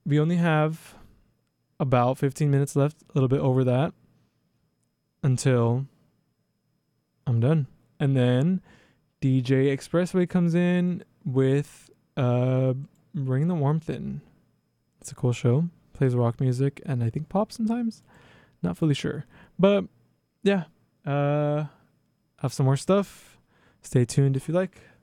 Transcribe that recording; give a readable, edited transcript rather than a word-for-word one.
we only have about 15 minutes left, a little bit over that, until I'm done. And then DJ Expressway comes in with Bring the Warmth In. It's a cool show. Plays rock music and I think pop sometimes. Not fully sure. But yeah, have some more stuff. Stay tuned if you like.